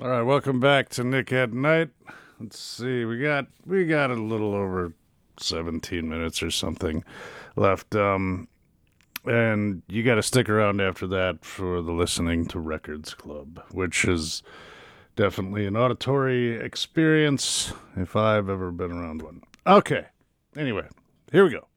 All right, welcome back to Nick at Night. Let's see, we got a little over 17 minutes or something left. And you got to stick around after that for the Listening to Records Club, which is definitely an auditory experience if I've ever been around one. Okay, anyway, here we go.